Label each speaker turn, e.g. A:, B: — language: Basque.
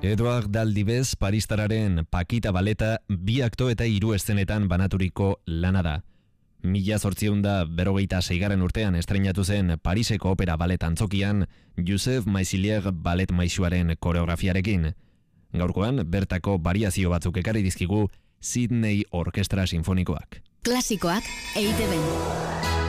A: Eduard Daldibez paristararen Pakita baleta 2 akto eta 3 eszenetan banaturiko lana da. 1856 urtean estreinatu zen Pariseko opera balet antzokian Joseph Maisilier balet maisuaren koreografiarekin. Gaurkoan bertako variazio batzuk ekarri dizkigu Sydney Orkestra Sinfonikoak.
B: Klasikoak EITB.